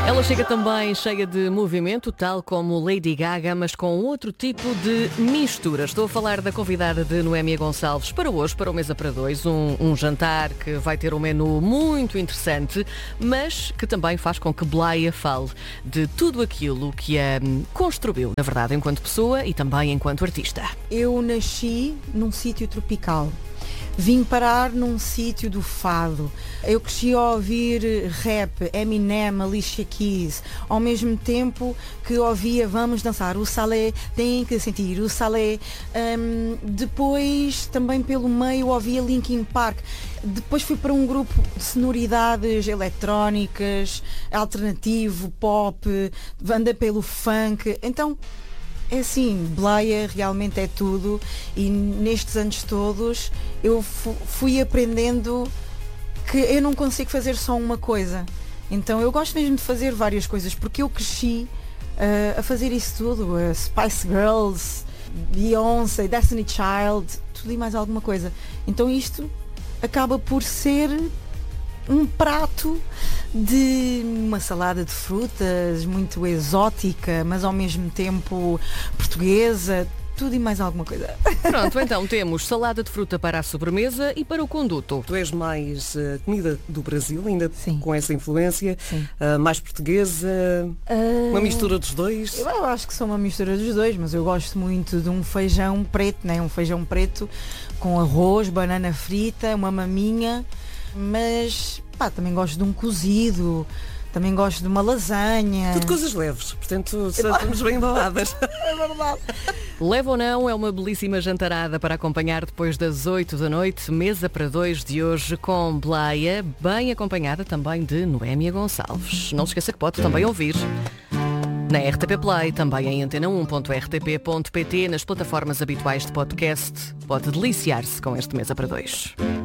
Ela chega também cheia de movimento, tal como Lady Gaga, mas com outro tipo de mistura. Estou a falar da convidada de Noémia Gonçalves para hoje, para o Mesa para Dois, um jantar que vai ter um menu muito interessante, mas que também faz com que Blaia fale de tudo aquilo que a construiu, na verdade, enquanto pessoa e também enquanto artista. Eu nasci num sítio tropical. Vim parar num sítio do fado. Eu cresci a ouvir rap, Eminem, Alicia Keys, ao mesmo tempo que ouvia Vamos Dançar, o Salé, tem que sentir o Salé. Depois, também pelo meio, ouvia Linkin Park. Depois fui para um grupo de sonoridades eletrónicas, alternativo, pop, anda pelo funk. Então, é assim, Blaia realmente é tudo, e nestes anos todos eu fui aprendendo que eu não consigo fazer só uma coisa. Então eu gosto mesmo de fazer várias coisas, porque eu cresci a fazer isso tudo, Spice Girls, Beyoncé, Destiny Child, tudo e mais alguma coisa. Então isto acaba por ser um prato de uma salada de frutas muito exótica, mas ao mesmo tempo portuguesa, tudo e mais alguma coisa. Pronto, então temos salada de fruta para a sobremesa e para o conduto. Tu és mais comida do Brasil, ainda Sim. com essa influência, Sim. mais portuguesa, uma mistura dos dois? Eu acho que sou uma mistura dos dois, mas eu gosto muito de um feijão preto, né? Um feijão preto com arroz, banana frita, uma maminha. Mas também gosto de um cozido, também gosto de uma lasanha. Tudo coisas leves, portanto estamos bem embaladas. É verdade. Leva ou não, é uma belíssima jantarada para acompanhar depois das 8 da noite. Mesa para dois de hoje com Blaia, bem acompanhada também de Noémia Gonçalves. Não se esqueça que pode também ouvir na RTP Play, também em antena1.rtp.pt, nas plataformas habituais de podcast. Pode deliciar-se com este Mesa para Dois.